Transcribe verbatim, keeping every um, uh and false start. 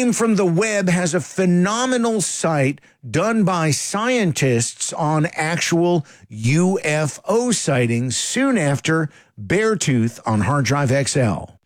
from the web has a phenomenal site done by scientists on actual U F O sightings soon after Beartooth on Hard Drive X L.